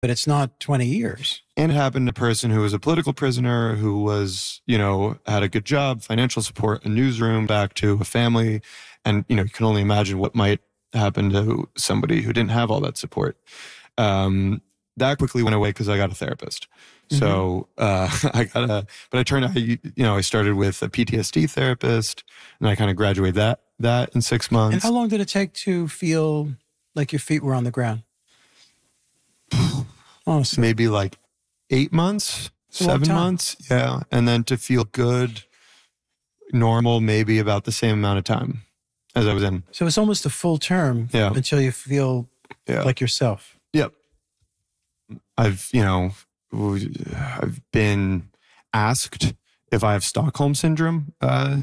but it's not 20 years. And it happened to a person who was a political prisoner, who was, had a good job, financial support, a newsroom, back to a family. And, you can only imagine what might happen to somebody who didn't have all that support. That quickly went away because I got a therapist. So I started with a PTSD therapist, and I kind of graduated that in 6 months. And how long did it take to feel like your feet were on the ground? Honestly. Maybe like 8 months, 7 months. Yeah. And then to feel good, normal, maybe about the same amount of time as I was in. So it's almost a full term until you feel like yourself. Yep. I've been asked if I have Stockholm syndrome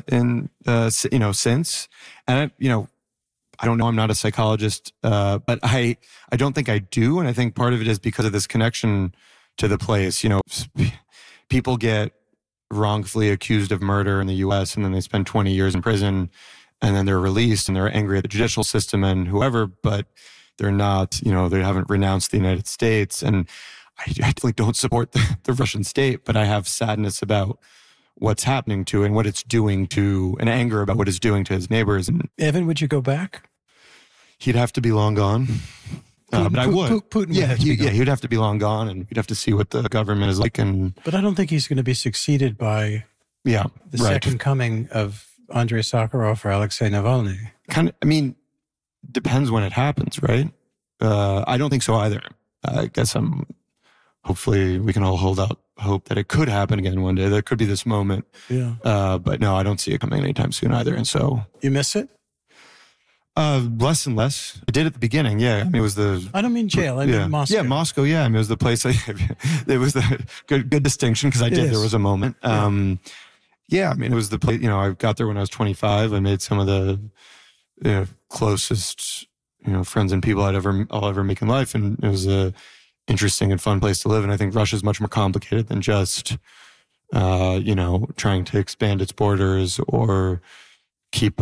since. And I don't know, I'm not a psychologist, but I don't think I do. And I think part of it is because of this connection to the place. People get wrongfully accused of murder in the US, and then they spend 20 years in prison, and then they're released, and they're angry at the judicial system and whoever, but they're not, they haven't renounced the United States. And I definitely don't support the Russian state, but I have sadness about what's happening to it and what it's doing to, and anger about what it's doing to his neighbors. And Evan, would you go back? He'd have to be long gone. But I would. Putin he'd have to be long gone, and we'd have to see what the government is like. But I don't think he's going to be succeeded by the second coming of Andrei Sakharov or Alexei Navalny. Depends when it happens, right? I don't think so either. I guess hopefully we can all hold out hope that it could happen again one day. There could be this moment. Yeah. But no, I don't see it coming anytime soon either. And so. You miss it? Less and less. I did at the beginning, yeah. I was I don't mean jail, I mean Moscow. Yeah, Moscow, yeah. It was the place, it was the good distinction, because there was a moment. It was the place, I got there when I was 25. I made some of the closest, friends and people I'll ever make in life. And it was a interesting and fun place to live. And I think Russia's much more complicated than just, trying to expand its borders or keep,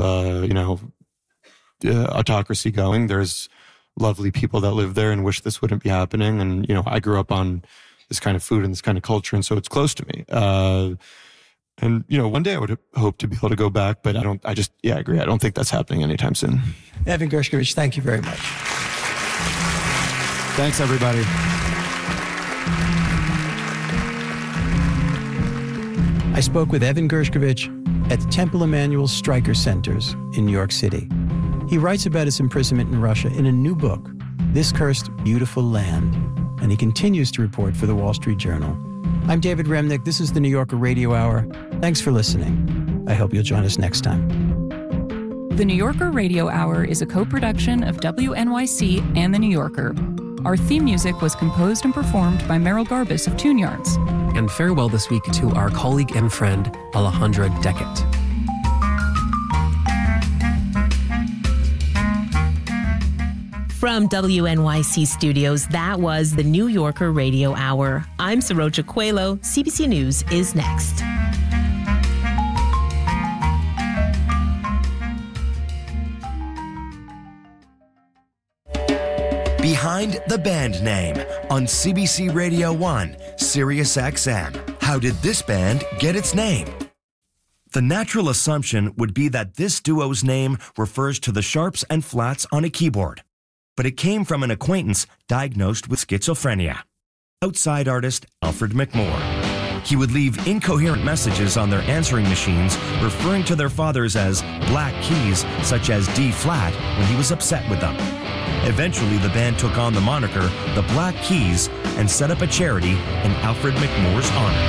autocracy going. There's lovely people that live there and wish this wouldn't be happening. And, I grew up on this kind of food and this kind of culture. And so it's close to me. And, one day I would hope to be able to go back, but I agree. I don't think that's happening anytime soon. Evan Gershkovich, thank you very much. Thanks, everybody. I spoke with Evan Gershkovich at the Temple Emanuel Stryker Centers in New York City. He writes about his imprisonment in Russia in a new book, This Cursed Beautiful Land, and he continues to report for the Wall Street Journal. I'm David Remnick. This is the New Yorker Radio Hour. Thanks for listening. I hope you'll join us next time. The New Yorker Radio Hour is a co-production of WNYC and The New Yorker. Our theme music was composed and performed by Merrill Garbus of Tune Yards. And farewell this week to our colleague and friend, Alejandra Deckett. From WNYC Studios, that was the New Yorker Radio Hour. I'm Saroja Coelho. CBC News is next. Behind the Band Name on CBC Radio 1, Sirius XM. How did this band get its name? The natural assumption would be that this duo's name refers to the sharps and flats on a keyboard, but it came from an acquaintance diagnosed with schizophrenia. Outside artist Alfred McMore. He would leave incoherent messages on their answering machines referring to their fathers as black keys such as D flat when he was upset with them. Eventually, the band took on the moniker The Black Keys and set up a charity in Alfred McMore's honor.